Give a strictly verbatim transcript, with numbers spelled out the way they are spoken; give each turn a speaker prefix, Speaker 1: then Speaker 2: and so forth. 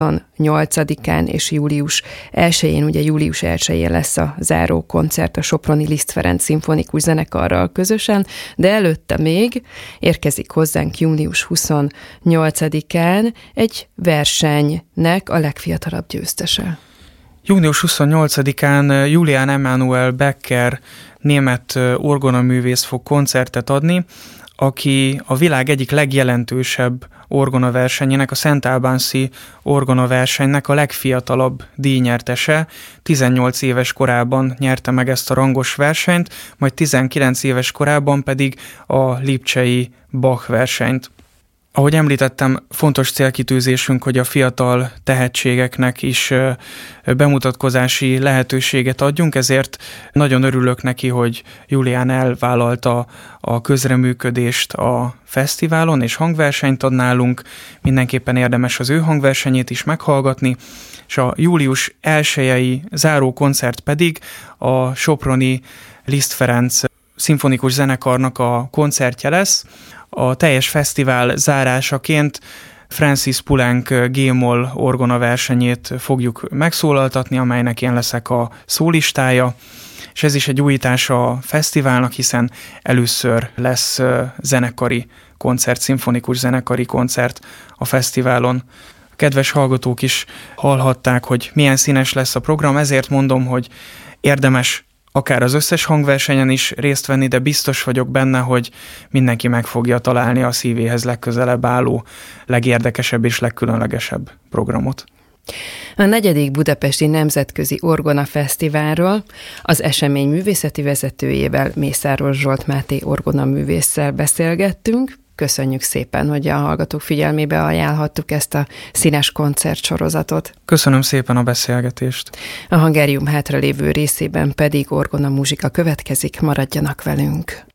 Speaker 1: huszonnyolcadikán és július elsején, ugye július elsején lesz a záró koncert a soproni Liszt Ferenc szimfonikus zenekarral közösen, de előtte még érkezik hozzánk június huszonnyolcadikán egy versenynek a legfiatalabb győztese.
Speaker 2: június huszonnyolcadikán Julian Emanuel Becker német orgonaművész fog koncertet adni, aki a világ egyik legjelentősebb orgonaversenyének, a Szent Albánsi orgonaversenynek a legfiatalabb díjnyertese. tizennyolc éves korában nyerte meg ezt a rangos versenyt, majd tizenkilenc éves korában pedig a lipcsei Bach versenyt. Ahogy említettem, fontos célkitűzésünk, hogy a fiatal tehetségeknek is bemutatkozási lehetőséget adjunk, ezért nagyon örülök neki, hogy Julián elvállalta a közreműködést a fesztiválon, és hangversenyt ad nálunk. Mindenképpen érdemes az ő hangversenyét is meghallgatni, és a július elsejei záró koncert pedig a soproni Liszt Ferenc szimfonikus zenekarnak a koncertje lesz. A teljes fesztivál zárásaként Francis Poulenc G-moll orgona versenyét fogjuk megszólaltatni, amelynek én leszek a szólistája, és ez is egy újítás a fesztiválnak, hiszen először lesz zenekari koncert, szimfonikus zenekari koncert a fesztiválon. A kedves hallgatók is hallhatták, hogy milyen színes lesz a program, ezért mondom, hogy érdemes akár az összes hangversenyen is részt venni, de biztos vagyok benne, hogy mindenki meg fogja találni a szívéhez legközelebb álló, legérdekesebb és legkülönlegesebb programot.
Speaker 1: A negyedik Budapesti Nemzetközi Orgona Fesztiválról az esemény művészeti vezetőjével, Mészáros Zsolt Máté orgonaművésszel beszélgettünk. Köszönjük szépen, hogy a hallgatók figyelmébe ajánlhattuk ezt a színes koncertsorozatot.
Speaker 2: Köszönöm szépen a beszélgetést.
Speaker 1: A Hungarium hátralévő részében pedig orgonamuzsika következik, maradjanak velünk.